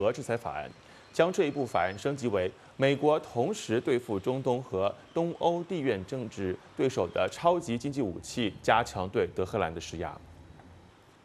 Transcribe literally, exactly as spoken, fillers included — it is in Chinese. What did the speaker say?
核制裁法案，将这一部法案升级为美国同时对付中东和东欧地缘政治对手的超级经济武器，加强对德黑兰的施压。